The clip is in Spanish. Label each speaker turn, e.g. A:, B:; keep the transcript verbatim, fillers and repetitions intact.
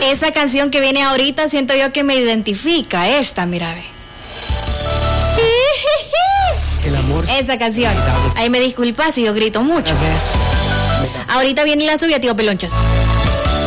A: Esa canción que viene ahorita siento yo que me identifica. Esta, mira, ve.
B: El amor.
A: Esa canción. Ahí me disculpas si yo grito mucho. Ahorita viene la suya, tío Pelonchas.